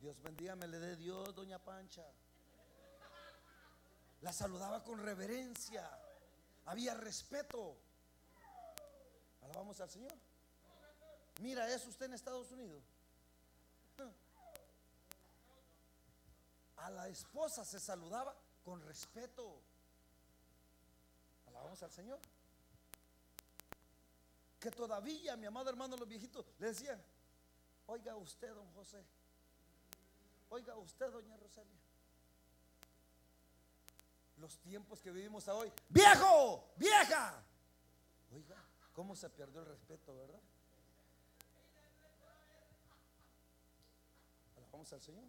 Dios bendiga, me le dé Dios, doña Pancha. La saludaba con reverencia, había respeto. Alabamos al Señor. Mira, ¿es usted en Estados Unidos? A la esposa se saludaba con respeto. Alabamos al Señor. Que todavía, mi amado hermano, los viejitos le decían: oiga usted, don José, oiga usted, doña Rosalia. Los tiempos que vivimos hoy: viejo, vieja. Oiga, cómo se perdió el respeto, ¿verdad? Alabamos al Señor.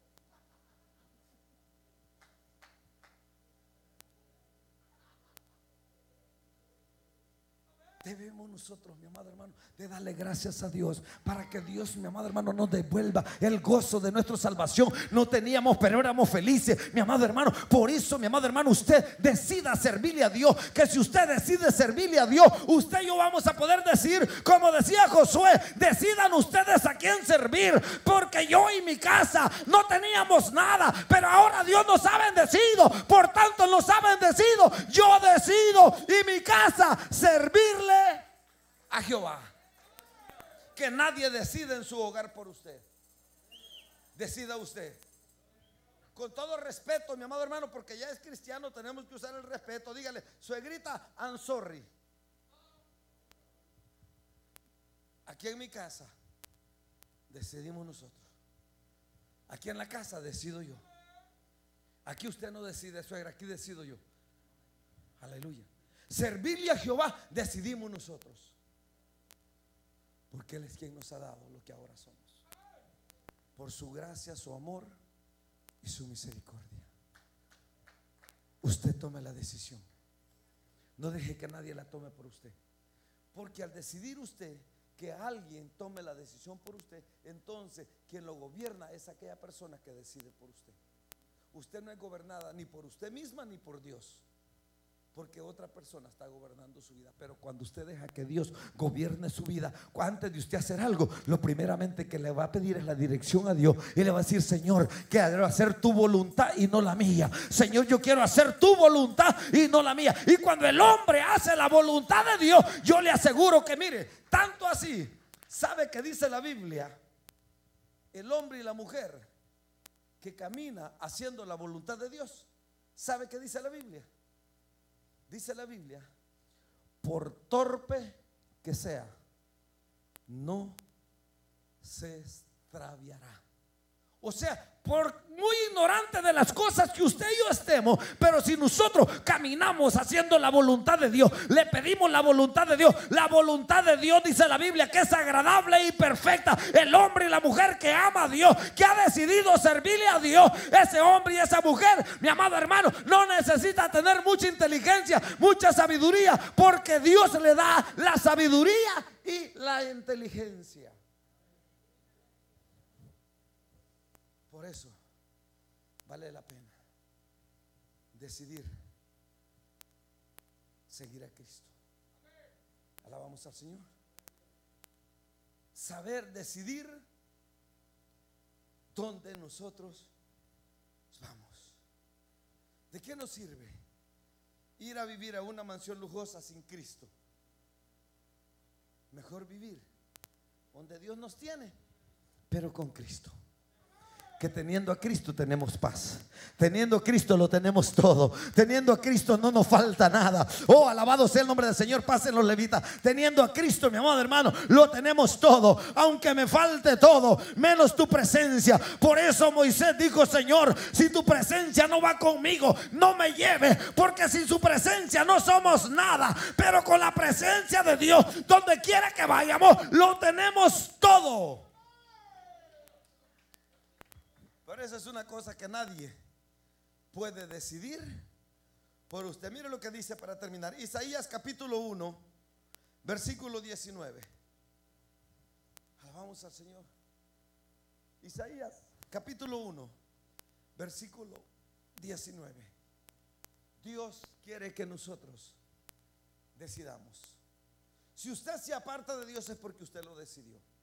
Debemos nosotros, mi amado hermano, de darle gracias a Dios para que Dios, mi amado hermano, nos devuelva el gozo de nuestra salvación. No teníamos, pero éramos felices, mi amado hermano. Por eso, mi amado hermano, usted decida servirle a Dios. Que si usted decide servirle a Dios, usted y yo vamos a poder decir, como decía Josué: decidan ustedes a quién servir, porque yo y mi casa no teníamos nada, pero ahora Dios nos ha bendecido. Por tanto nos ha bendecido. Yo decido y mi casa servirle a Jehová. Que nadie decida en su hogar por usted. Decida usted. Con todo respeto, mi amado hermano, porque ya es cristiano, tenemos que usar el respeto. Dígale: suegrita, I'm sorry. Aquí en mi casa decidimos nosotros. Aquí en la casa decido yo. Aquí usted no decide, suegra, aquí decido yo. Aleluya. Servirle a Jehová decidimos nosotros, porque Él es quien nos ha dado lo que ahora somos, por su gracia, su amor y su misericordia. Usted tome la decisión. No deje que nadie la tome por usted, porque al decidir usted que alguien tome la decisión por usted, entonces quien lo gobierna es aquella persona que decide por usted. Usted no es gobernada ni por usted misma ni por Dios, porque otra persona está gobernando su vida. Pero cuando usted deja que Dios gobierne su vida, antes de usted hacer algo, lo primeramente que le va a pedir es la dirección a Dios. Y le va a decir: Señor, quiero hacer tu voluntad y no la mía. Señor, yo quiero hacer tu voluntad y no la mía. Y cuando el hombre hace la voluntad de Dios, yo le aseguro que, mire, tanto así, ¿sabe que dice la Biblia? El hombre y la mujer que camina haciendo la voluntad de Dios, ¿sabe qué dice la Biblia? Dice la Biblia: por torpe que sea, no se extraviará. O sea, por muy ignorante de las cosas que usted y yo estemos, pero si nosotros caminamos haciendo la voluntad de Dios, le pedimos la voluntad de Dios. La voluntad de Dios, dice la Biblia, que es agradable y perfecta. El hombre y la mujer que ama a Dios, que ha decidido servirle a Dios, ese hombre y esa mujer, mi amado hermano, no necesita tener mucha inteligencia, mucha sabiduría, porque Dios le da la sabiduría y la inteligencia. Por eso vale la pena decidir seguir a Cristo. Alabamos al Señor. Saber decidir dónde nosotros vamos. ¿De qué nos sirve ir a vivir a una mansión lujosa sin Cristo? Mejor vivir donde Dios nos tiene, pero con Cristo. Que teniendo a Cristo tenemos paz. Teniendo a Cristo lo tenemos todo. Teniendo a Cristo no nos falta nada. Oh, alabado sea el nombre del Señor. Pasen los levitas. Teniendo a Cristo, mi amado hermano, lo tenemos todo. Aunque me falte todo, menos tu presencia. Por eso Moisés dijo: Señor, si tu presencia no va conmigo, no me lleve, porque sin su presencia no somos nada. Pero con la presencia de Dios, donde quiera que vayamos, lo tenemos todo. Pero esa es una cosa que nadie puede decidir por usted. Mire lo que dice para terminar. Isaías capítulo 1, versículo 19. Alabamos al Señor. Isaías capítulo 1, versículo 19. Dios quiere que nosotros decidamos. Si usted se aparta de Dios es porque usted lo decidió.